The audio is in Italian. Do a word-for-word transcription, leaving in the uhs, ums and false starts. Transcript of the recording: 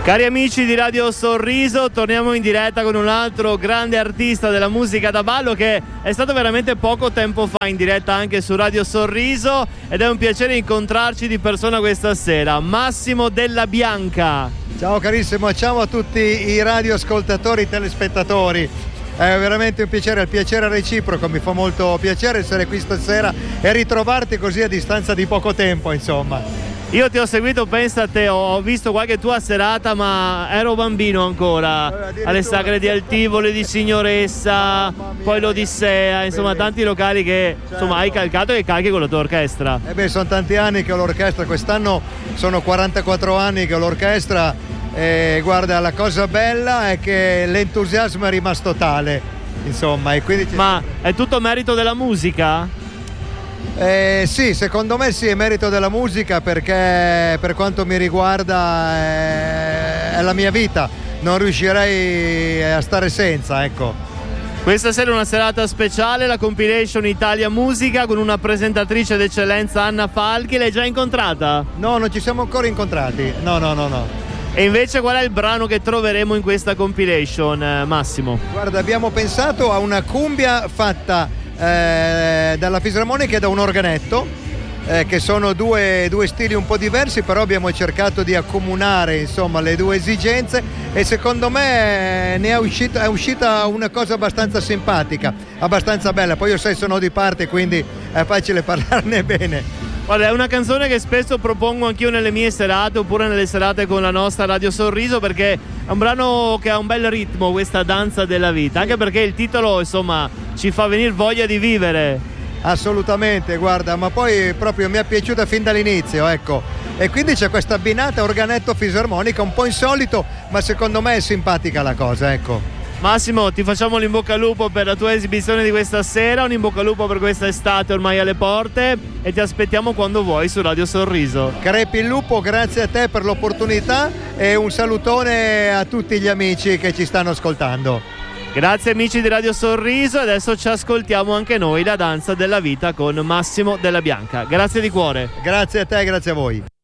Cari amici di Radio Sorriso, torniamo in diretta con un altro grande artista della musica da ballo che è stato veramente poco tempo fa in diretta anche su Radio Sorriso, ed è un piacere incontrarci di persona questa sera. Massimo Della Bianca. Ciao carissimo, ciao a tutti i radioascoltatori e telespettatori. È veramente un piacere, il piacere reciproco, mi fa molto piacere essere qui stasera e ritrovarti così a distanza di poco tempo, insomma. Io ti ho seguito, pensa a te, ho visto qualche tua serata, ma ero bambino ancora, alle Sagre di Altivoli, di Signoressa, poi l'Odissea, insomma tanti locali che insomma hai calcato e calchi con la tua orchestra. Eh beh, sono tanti anni che ho l'orchestra, quest'anno sono quarantaquattro anni che ho l'orchestra e guarda, la cosa bella è che l'entusiasmo è rimasto tale, insomma. E quindi ma è tutto merito della musica? Eh, sì, secondo me sì, è merito della musica, perché per quanto mi riguarda è, è la mia vita, non riuscirei a stare senza, ecco. Questa sera è una serata speciale, la compilation Italia Musica con una presentatrice d'eccellenza, Anna Falchi. L'hai già incontrata? No, non ci siamo ancora incontrati, no no no no. E invece qual è il brano che troveremo in questa compilation, Massimo? Guarda, abbiamo pensato a una cumbia fatta Eh, dalla fisarmonica e da un organetto, eh, che sono due, due stili un po' diversi, però abbiamo cercato di accomunare insomma le due esigenze e secondo me ne è uscita, è uscita una cosa abbastanza simpatica, abbastanza bella. Poi io sai, sono di parte, quindi è facile parlarne bene. Guarda, è una canzone che spesso propongo anch'io nelle mie serate oppure nelle serate con la nostra Radio Sorriso, perché è un brano che ha un bel ritmo, questa danza della vita, anche perché il titolo insomma ci fa venire voglia di vivere. Assolutamente, guarda, ma poi proprio mi è piaciuta fin dall'inizio, ecco. E quindi c'è questa abbinata organetto fisarmonica, un po' insolito, ma secondo me è simpatica la cosa, ecco. Massimo, ti facciamo l'in bocca al lupo per la tua esibizione di questa sera, un in bocca al lupo per questa estate ormai alle porte, e ti aspettiamo quando vuoi su Radio Sorriso. Crepi il lupo, grazie a te per l'opportunità e un salutone a tutti gli amici che ci stanno ascoltando. Grazie amici di Radio Sorriso, adesso ci ascoltiamo anche noi la danza della vita con Massimo Della Bianca. Grazie di cuore. Grazie a te, grazie a voi.